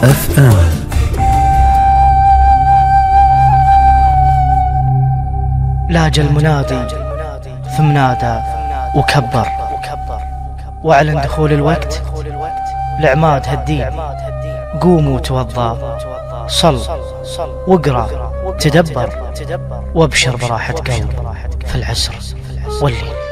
FM. لاج المنادي ثم نادى وكبر واعلن دخول الوقت لعماد هالدين. قوموا توضى، صل واقرأ تدبر، وابشر براحة قلب في العسر والليل.